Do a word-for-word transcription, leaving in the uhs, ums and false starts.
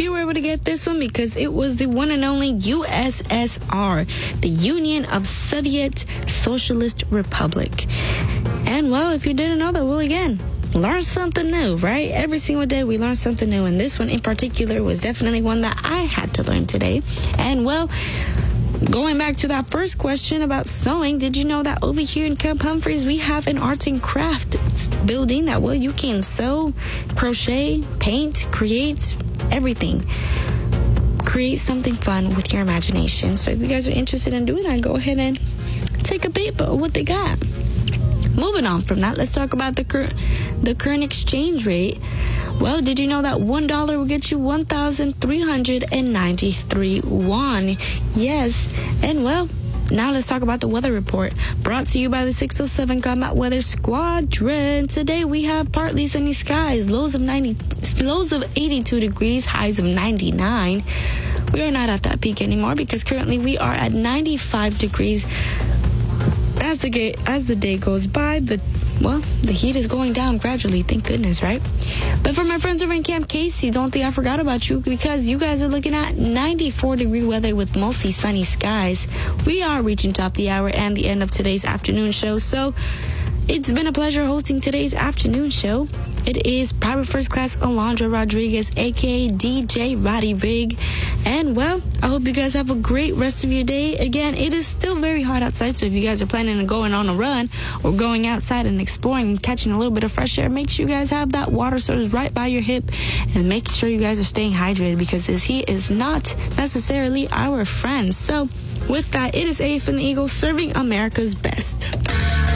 you were able to get this one because it was the one and only U S S R, the Union of Soviet Socialist Republic. And, well, if you didn't know that, well, again, learn something new, right? Every single day we learn something new, and this one in particular was definitely one that I had to learn today. And, well, going back to that first question about sewing, did you know that over here in Camp Humphreys we have an arts and crafts building that, well, you can sew, crochet, paint, create everything. Create something fun with your imagination. So if you guys are interested in doing that, go ahead and take a peep at what they got. Moving on from that, let's talk about the cur- the current exchange rate. Well, did you know that one dollar will get you one thousand three hundred ninety-three won? Yes. And, well, now let's talk about the weather report, brought to you by the six oh seven Combat Weather Squadron. Today we have partly sunny skies, lows of ninety, lows of eighty-two degrees, highs of ninety-nine. We are not at that peak anymore because currently we are at ninety-five degrees. As the ga- as the day goes by, the well, the heat is going down gradually, thank goodness, right? But for my friends over in Camp Casey, don't think I forgot about you, because you guys are looking at ninety-four degree weather with mostly sunny skies. We are reaching top of the hour and the end of today's afternoon show, so it's been a pleasure hosting today's afternoon show. It is Private First Class Alondra Rodriguez, a k a. D J Roddy Rig. And, well, I hope you guys have a great rest of your day. Again, it is still very hot outside, so if you guys are planning on going on a run or going outside and exploring and catching a little bit of fresh air, make sure you guys have that water source right by your hip and make sure you guys are staying hydrated, because this heat is not necessarily our friend. So, with that, it is A from the Eagle, serving America's best.